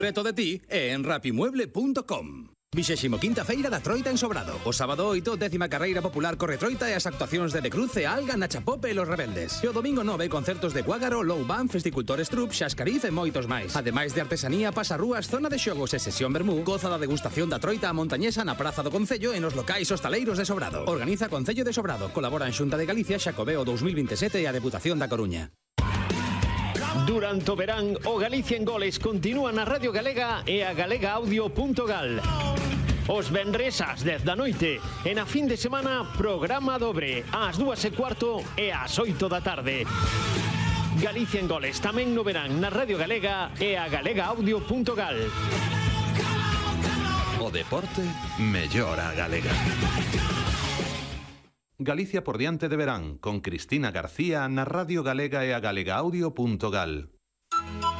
Preto de ti e en rapimueble.com. 25ª Feira da Troita en Sobrado. O sábado 8, 10ª Carreira Popular corre Troita e as actuacións de Cruz e Alga, Nacha Pop e Los Rebeldes. E o domingo 9, concertos de Cuágaro, Low Band, Festicultores Trup, Xascariz e moitos máis. Ademais de artesanía, pasarrúas, zona de xogos e sesión vermú, goza da degustación da Troita a montañesa na Praza do Concello e nos locais hostaleiros de Sobrado. Organiza Concello de Sobrado. Colaboran Xunta de Galicia, Xacobeo 2027 e a Deputación da Coruña. Durante o verán, o Galicia en Goles continúa na Radio Galega e a galegaaudio.gal. Os venres ás 10 da noite e na fin de semana programa dobre ás 2:15 e ás 8 da tarde. Galicia en Goles tamén no verán na Radio Galega e a galegaaudio.gal. O deporte mellora a galega. Galicia por diante de verán, con Cristina García na Radio Galega e a galegaaudio.gal.